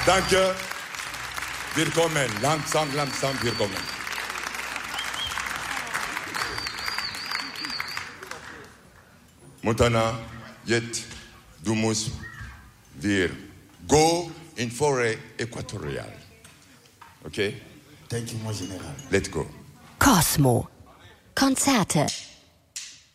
Danke. Willkommen. Langsam, willkommen. Montana, jetzt, du musst wir go in Forêt équatoriale. Okay? Thank you, mon Général. Let's go. Cosmo. Konzerte.